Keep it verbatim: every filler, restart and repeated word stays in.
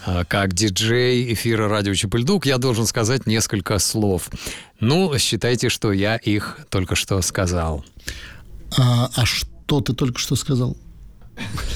как диджей эфира «Радио Чепыльдук» я должен сказать несколько слов. Ну, считайте, что я их только что сказал. А, а что ты только что сказал?